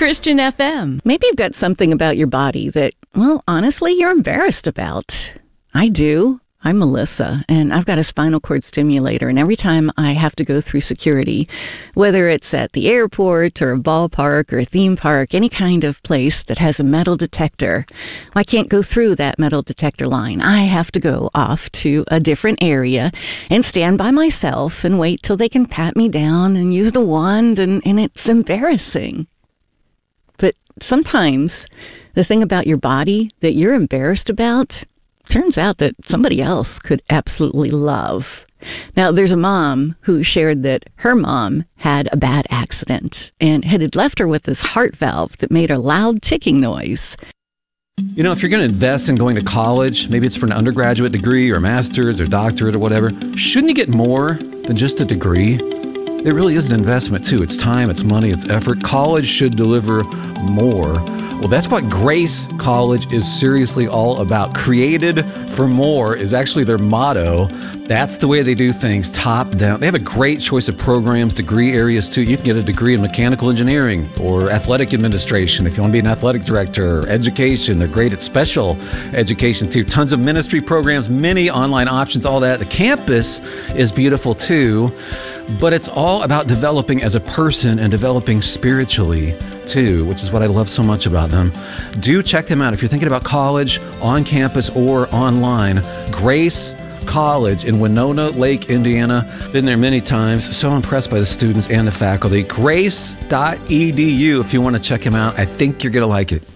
Christian FM. Maybe you've got something about your body that, well, honestly, you're embarrassed about. I do. I'm Melissa, and I've got a spinal cord stimulator, and every time I have to go through security, whether it's at the airport or a ballpark or a theme park, any kind of place that has a metal detector, I can't go through that metal detector line. I have to go off to a different area and stand by myself and wait till they can pat me down and use the wand, and it's embarrassing. But sometimes the thing about your body that you're embarrassed about turns out that somebody else could absolutely love. Now, there's a mom who shared that her mom had a bad accident and had left her with this heart valve that made a loud ticking noise. You know, if you're going to invest in going to college, maybe it's for an undergraduate degree or master's or doctorate or whatever, shouldn't you get more than just a degree? It really is an investment, too. It's time, it's money, it's effort. College should deliver more. Well, that's what Grace College is seriously all about. Created for more is actually their motto. That's the way they do things, top down. They have a great choice of programs, degree areas, too. You can get a degree in mechanical engineering or athletic administration if you want to be an athletic director, or education. They're great at special education, too. Tons of ministry programs, many online options, all that. The campus is beautiful, too. But it's all about developing as a person and developing spiritually, too, which is what I love so much about them. Do check them out if you're thinking about college, on campus or online. Grace College in Winona Lake, Indiana. Been there many times. So impressed by the students and the faculty. Grace.edu if you want to check them out. I think you're going to like it.